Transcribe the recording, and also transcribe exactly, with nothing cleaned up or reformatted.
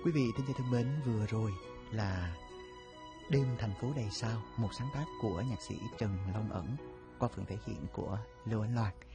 Quý vị thân gia thân mến, vừa rồi là Đêm thành phố đầy sao, một sáng tác của nhạc sĩ Trần Long Ẩn qua phần thể hiện của Lưu Ánh Loan.